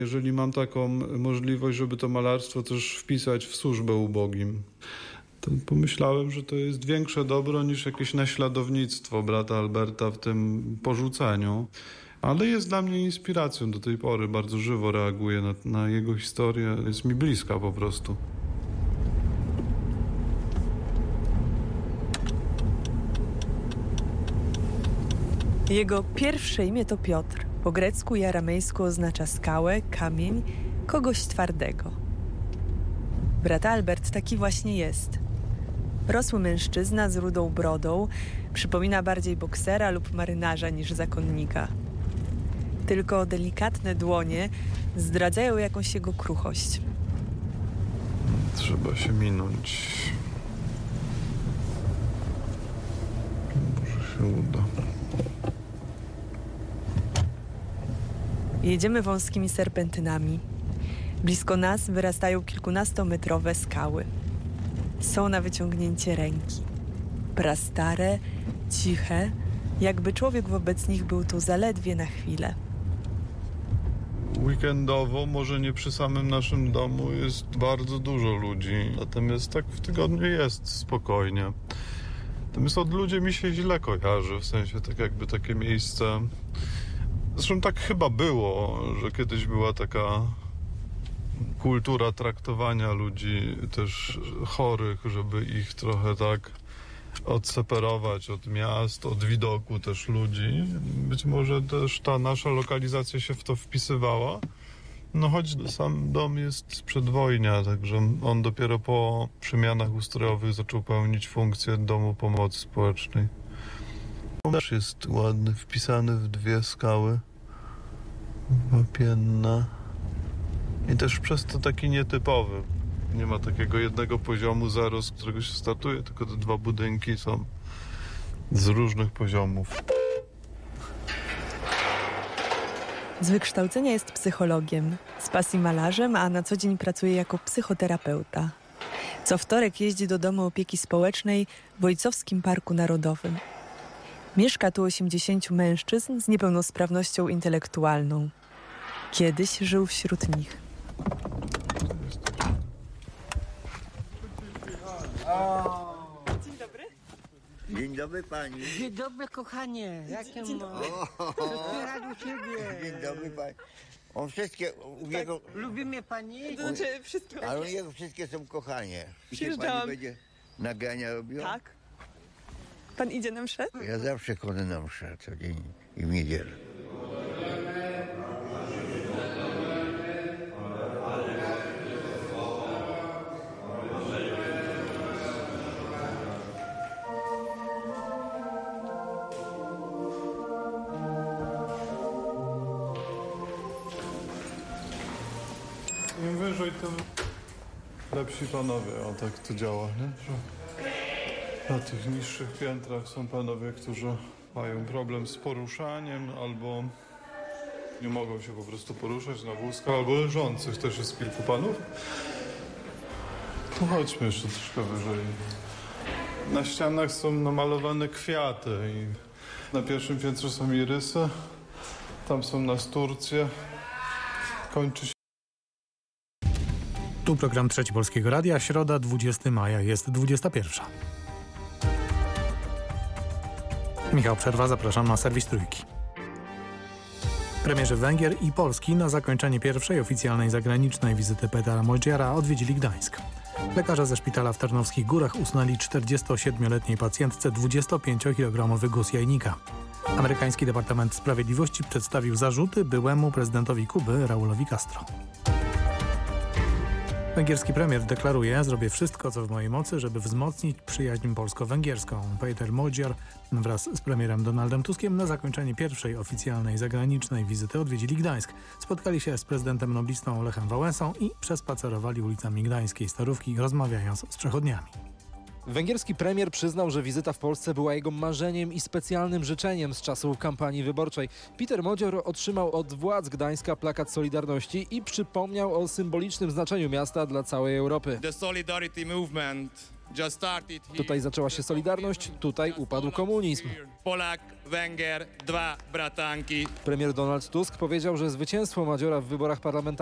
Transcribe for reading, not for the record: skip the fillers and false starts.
Jeżeli mam taką możliwość, żeby to malarstwo też wpisać w służbę ubogim, to pomyślałem, że to jest większe dobro niż jakieś naśladownictwo brata Alberta w tym porzuceniu. Ale jest dla mnie inspiracją do tej pory. Bardzo żywo reaguję na jego historię. Jest mi bliska po prostu. Jego pierwsze imię to Piotr. Po grecku i aramejsku oznacza skałę, kamień, kogoś twardego. Brat Albert taki właśnie jest. Rosły mężczyzna z rudą brodą, przypomina bardziej boksera lub marynarza niż zakonnika. Tylko delikatne dłonie zdradzają jakąś jego kruchość. Trzeba się minąć. Może się uda. Jedziemy wąskimi serpentynami. Blisko nas wyrastają kilkunastometrowe skały. Są na wyciągnięcie ręki. Prastare, ciche, jakby człowiek wobec nich był tu zaledwie na chwilę. Weekendowo, może nie przy samym naszym domu, jest bardzo dużo ludzi. Natomiast tak w tygodniu jest spokojnie. Natomiast od ludzi mi się źle kojarzy, w sensie tak jakby takie miejsce... Zresztą tak chyba było, że kiedyś była taka kultura traktowania ludzi też chorych, żeby ich trochę tak odseparować od miast, od widoku też ludzi. Być może też ta nasza lokalizacja się w to wpisywała. No choć sam dom jest z przedwojnia, także on dopiero po przemianach ustrojowych zaczął pełnić funkcję domu pomocy społecznej. Też jest ładny, wpisany w dwie skały. Wapienna. I też przez to taki nietypowy. Nie ma takiego jednego poziomu zero, z którego się startuje, tylko te dwa budynki są z różnych poziomów. Z wykształcenia jest psychologiem, z pasji malarzem, a na co dzień pracuje jako psychoterapeuta. Co wtorek jeździ do domu opieki społecznej w Ojcowskim Parku Narodowym. Mieszka tu 80 mężczyzn z niepełnosprawnością intelektualną. Kiedyś żył wśród nich. Dzień dobry. Dzień dobry pani. Dzień dobry, kochanie. Jakie ma? Rad u ciebie. Dzień dobry pani. On wszystkie, u niego, Lubi mnie pani? To znaczy wszystko. ale u niego wszystkie są kochanie. I się Przyjeżdżałam. pani będzie nagrania robiła? Tak. Pan idzie na mszę? Ja zawsze chodzę na mszę co dzień i w niedzielę. Im wyżej, tym lepsi panowie. O tak to działa, nie? Że na tych niższych piętrach są panowie, którzy mają problem z poruszaniem albo nie mogą się po prostu poruszać na wózkach, albo leżących też jest kilku panów. No chodźmy jeszcze troszkę wyżej. Na ścianach są namalowane kwiaty i na pierwszym piętrze są irysy, tam są nasturcje. Kończy się. Tu program Trzeci Polskiego Radia, środa 20 maja, jest 21. Michał Przerwa, zapraszam na serwis Trójki. Premierzy Węgier i Polski na zakończenie pierwszej oficjalnej zagranicznej wizyty Petera Modziara odwiedzili Gdańsk. Lekarze ze szpitala w Tarnowskich Górach usunęli 47-letniej pacjentce 25-kilogramowy guz jajnika. Amerykański Departament Sprawiedliwości przedstawił zarzuty byłemu prezydentowi Kuby Raulowi Castro. Węgierski premier deklaruje: zrobię wszystko, co w mojej mocy, żeby wzmocnić przyjaźń polsko-węgierską. Peter Modziar wraz z premierem Donaldem Tuskiem na zakończenie pierwszej oficjalnej zagranicznej wizyty odwiedzili Gdańsk. Spotkali się z prezydentem noblistą Lechem Wałęsą i przespacerowali ulicami gdańskiej Starówki, rozmawiając z przechodniami. Węgierski premier przyznał, że wizyta w Polsce była jego marzeniem i specjalnym życzeniem z czasu kampanii wyborczej. Peter Modzior otrzymał od władz Gdańska plakat Solidarności i przypomniał o symbolicznym znaczeniu miasta dla całej Europy. The Solidarity Movement Tutaj zaczęła się Solidarność, tutaj upadł komunizm. Polak, Węgier, dwa bratanki. Premier Donald Tusk powiedział, że zwycięstwo Modziora w wyborach parlamentarnych